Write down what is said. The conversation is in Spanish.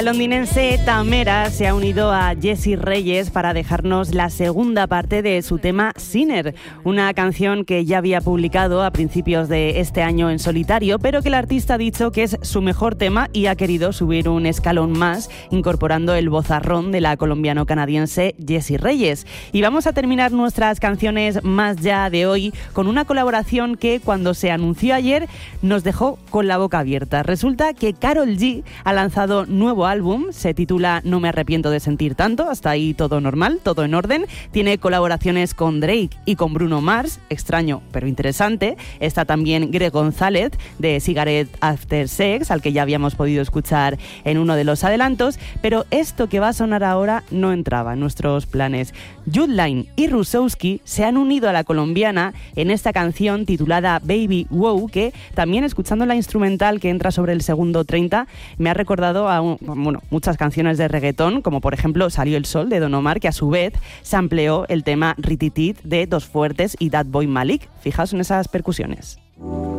El londinense Tamera se ha unido a Jessie Reyes para dejarnos la segunda parte de su tema Sinner, una canción que ya había publicado a principios de este año en solitario, pero que el artista ha dicho que es su mejor tema y ha querido subir un escalón más, incorporando el vozarrón de la colombiano-canadiense Jessie Reyes. Y vamos a terminar nuestras canciones más ya de hoy con una colaboración que cuando se anunció ayer nos dejó con la boca abierta. Resulta que Karol G ha lanzado nuevo álbum, se titula No me arrepiento de sentir tanto, hasta ahí todo normal, todo en orden. Tiene colaboraciones con Drake y con Bruno Mars, extraño pero interesante. Está también Greg González de Cigarette After Sex, al que ya habíamos podido escuchar en uno de los adelantos, pero esto que va a sonar ahora no entraba en nuestros planes. Judline y Rusowski se han unido a la colombiana en esta canción titulada Baby Wow, que también escuchando la instrumental que entra sobre el segundo 30 me ha recordado a muchas canciones de reggaetón, como por ejemplo Salió el Sol de Don Omar, que a su vez sampleó el tema Rititit de Dos Fuertes y That Boy Malik. Fijaos en esas percusiones.